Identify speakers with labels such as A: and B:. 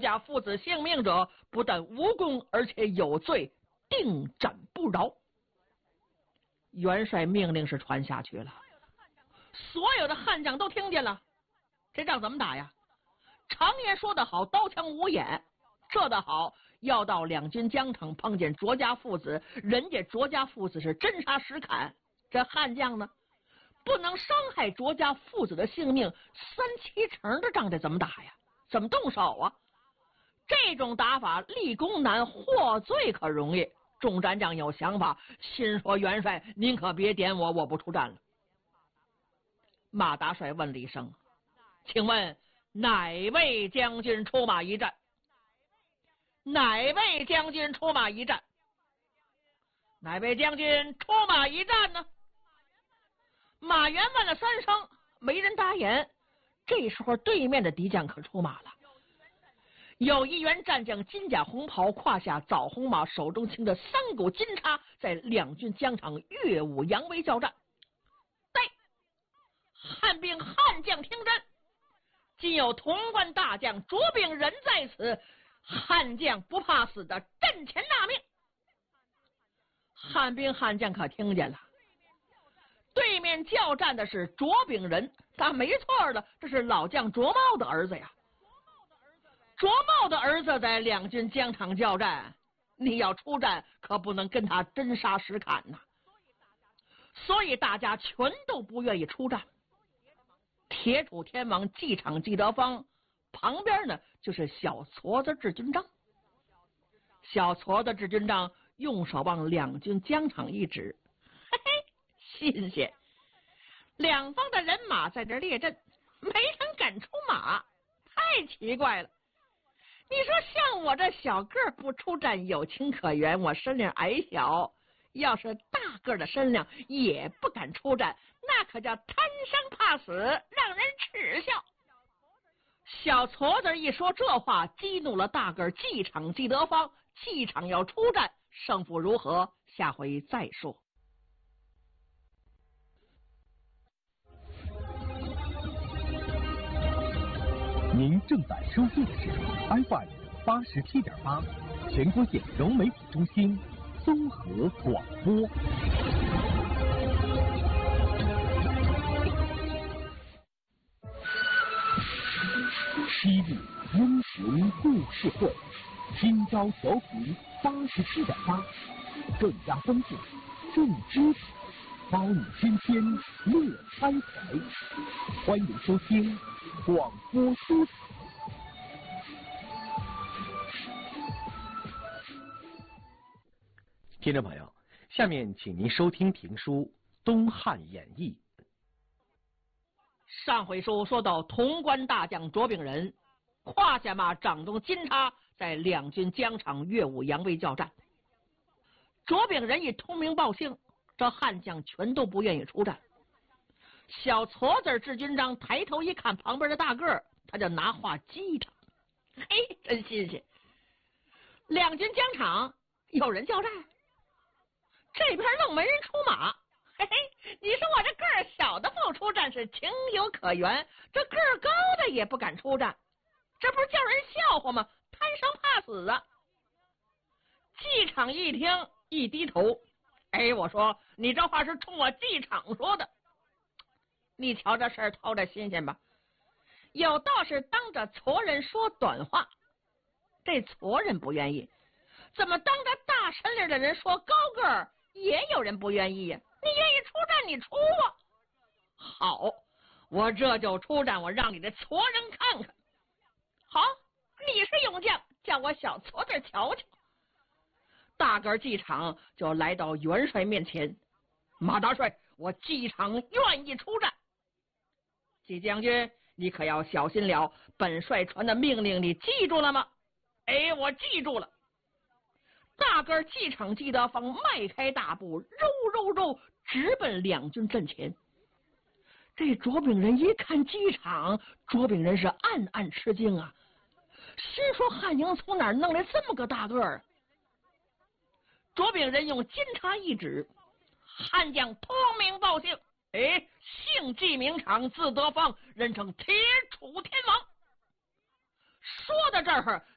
A: 家父子性命者，不但无功，而且有罪，定斩不饶。元帅命令是传下去了，所有的悍将都听见了。这仗怎么打呀？常言说得好，刀枪无眼。这的好，要到两军疆场碰见卓家父子，人家卓家父子是真杀实砍，这悍将呢，不能伤害卓家父子的性命，三七成的仗这怎么打呀？怎么动手啊？这种打法立功难，获罪可容易。众战将有想法，心说元帅您可别点我，我不出战了。马大帅问了一声，请问哪位将军出马一战？哪位将军出马一战？哪位将军出马一战呢？马援问了3声，没人答言。这时候对面的敌将可出马了，有一员战将，金甲红袍，胯下枣红马，手中擎着3股金叉，在两军疆场乐舞扬威交战。对，汉兵悍将听真，今有潼关大将卓炳仁在此，悍将不怕死的阵前纳命。汉兵悍将可听见了，对面交战的是卓炳仁，他没错了，这是老将卓茂的儿子呀。卓茂的儿子在两军疆场交战，你要出战可不能跟他真杀实砍呐。所以大家全都不愿意出战。铁杵天王季场季德芳旁边呢，就是小矬子智军章。小矬子智军章用手往两军疆场一指，嘿嘿，新鲜！两方的人马在这列阵，没人敢出马，太奇怪了。你说像我这小个儿不出战有情可原，我身量矮小，要是大个的身量也不敢出战，那可叫贪生怕死，让人耻笑。小矬子一说这话，激怒了大个季场季德芳，季场要出战，胜负如何，下回再说。
B: 您正在收听的是 FM 87.8全国县融媒体中心综合广播。西部英雄故事会，今朝调频87.8，更加丰富，更知识，包你天天乐开怀。欢迎收听广播书场。听众朋友，下面请您收听评书《东汉演义》。
A: 上回书说到，潼关大将卓炳仁胯下马，掌中金叉，在两军疆场乐舞扬威交战。卓炳仁一通名报姓，这悍将全都不愿意出战。小矬子智军章抬头一看旁边的大个儿，他就拿话激他，嘿，真新鲜！两军疆场有人交战，这边愣没人出马。嘿嘿，你说我这个儿小的不出战是情有可原，这个儿高的也不敢出战，这不是叫人笑话吗？贪生怕死啊！季场一听一低头，哎，我说你这话是冲我季场说的。你瞧这事儿透着新鲜吧？有道是当着矬人说短话，这矬人不愿意，怎么当着大身领的人说高个儿也有人不愿意呀？你愿意出战你出啊！好，我这就出战，我让你这矬人看看。好，你是勇将，叫我小矬子瞧瞧。大个季场就来到元帅面前，马大帅，我季场愿意出战。季将军，你可要小心了，本帅传的命令你记住了吗？哎，我记住了。大个季场季德芳迈开大步，肉直奔两军阵前。这卓炳仁一看季场，卓炳仁是暗暗吃惊啊，心说汉营从哪儿弄来这么个大个儿？卓炳仁用金叉一指，汉将通名报姓，哎，姓季名长，字德芳，人称铁杵天王。说到这儿，